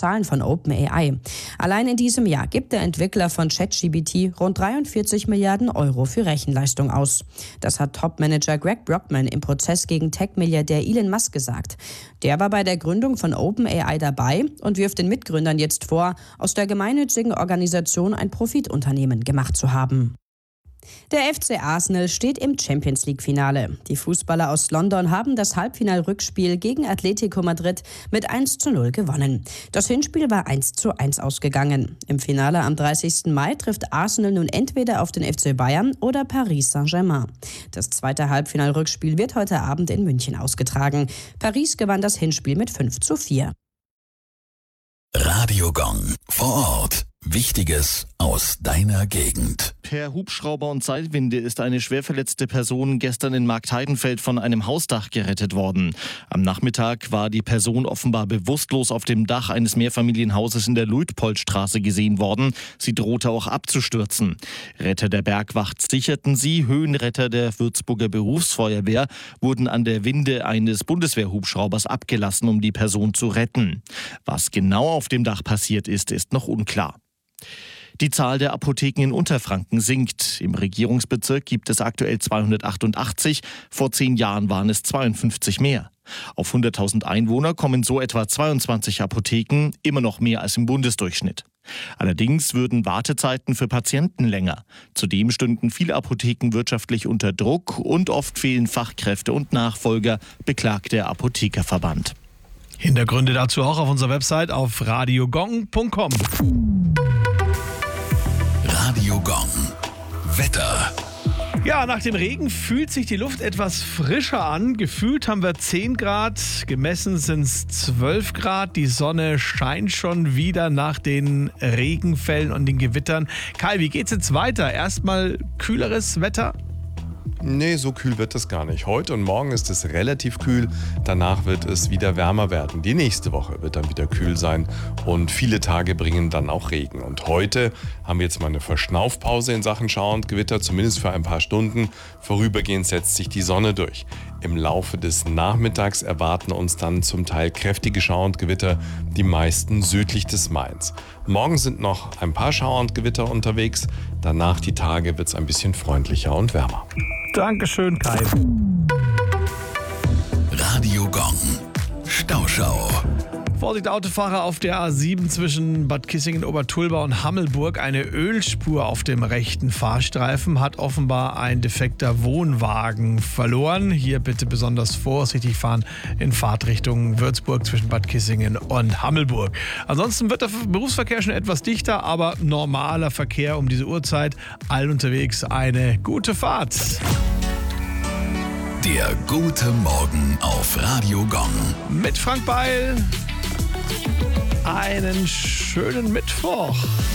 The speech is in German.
Zahlen von OpenAI. Allein in diesem Jahr gibt der Entwickler von ChatGPT rund 43 Milliarden Euro für Rechenleistung aus. Das hat Topmanager Greg Brockman im Prozess gegen Tech-Milliardär Elon Musk gesagt. Der war bei der Gründung von OpenAI dabei und wirft den Mitgründern jetzt vor, aus der gemeinnützigen Organisation ein Profitunternehmen gemacht zu haben. Der FC Arsenal steht im Champions-League-Finale. Die Fußballer aus London haben das Halbfinal-Rückspiel gegen Atletico Madrid mit 1:0 gewonnen. Das Hinspiel war 1:1 ausgegangen. Im Finale am 30. Mai trifft Arsenal nun entweder auf den FC Bayern oder Paris Saint-Germain. Das zweite Halbfinal-Rückspiel wird heute Abend in München ausgetragen. Paris gewann das Hinspiel mit 5:4. Radio Gong vor Ort. Wichtiges aus deiner Gegend. Per Hubschrauber und Seilwinde ist eine schwer verletzte Person gestern in Marktheidenfeld von einem Hausdach gerettet worden. Am Nachmittag war die Person offenbar bewusstlos auf dem Dach eines Mehrfamilienhauses in der Luitpoldstraße gesehen worden. Sie drohte auch abzustürzen. Retter der Bergwacht sicherten sie. Höhenretter der Würzburger Berufsfeuerwehr wurden an der Winde eines Bundeswehrhubschraubers abgelassen, um die Person zu retten. Was genau auf dem Dach passiert ist, ist noch unklar. Die Zahl der Apotheken in Unterfranken sinkt. Im Regierungsbezirk gibt es aktuell 288, vor 10 Jahren waren es 52 mehr. Auf 100.000 Einwohner kommen so etwa 22 Apotheken, immer noch mehr als im Bundesdurchschnitt. Allerdings würden Wartezeiten für Patienten länger. Zudem stünden viele Apotheken wirtschaftlich unter Druck und oft fehlen Fachkräfte und Nachfolger, beklagt der Apothekerverband. Hintergründe dazu auch auf unserer Website auf radiogong.com. Radio Gong. Wetter. Ja, nach dem Regen fühlt sich die Luft etwas frischer an. Gefühlt haben wir 10 Grad, gemessen sind es 12 Grad. Die Sonne scheint schon wieder nach den Regenfällen und den Gewittern. Kai, wie geht's jetzt weiter? Erstmal kühleres Wetter? Nee, so kühl wird es gar nicht. Heute und morgen ist es relativ kühl, danach wird es wieder wärmer werden. Die nächste Woche wird dann wieder kühl sein und viele Tage bringen dann auch Regen. Und heute haben wir jetzt mal eine Verschnaufpause in Sachen Schauer und Gewitter, zumindest für ein paar Stunden. Vorübergehend setzt sich die Sonne durch. Im Laufe des Nachmittags erwarten uns dann zum Teil kräftige Schauer und Gewitter, die meisten südlich des Mains. Morgen sind noch ein paar Schauer und Gewitter unterwegs, danach die Tage wird es ein bisschen freundlicher und wärmer. Dankeschön, Kai. Radio Gong. Stauschau. Vorsicht Autofahrer auf der A7 zwischen Bad Kissingen, Obertulba und Hammelburg. Eine Ölspur auf dem rechten Fahrstreifen hat offenbar ein defekter Wohnwagen verloren. Hier bitte besonders vorsichtig fahren in Fahrtrichtung Würzburg zwischen Bad Kissingen und Hammelburg. Ansonsten wird der Berufsverkehr schon etwas dichter, aber normaler Verkehr um diese Uhrzeit. Allen unterwegs eine gute Fahrt. Der gute Morgen auf Radio Gong. Mit Frank Beil. Einen schönen Mittwoch.